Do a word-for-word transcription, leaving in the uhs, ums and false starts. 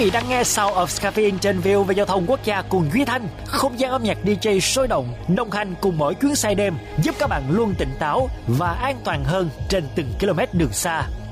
vị đang nghe Sound of Caffeine trên vê o vê Giao thông Quốc gia cùng Duy Thanh, không gian âm nhạc đê gi sôi động, đồng hành cùng mỗi chuyến xe đêm, giúp các bạn luôn tỉnh táo và an toàn hơn trên từng km đường xa.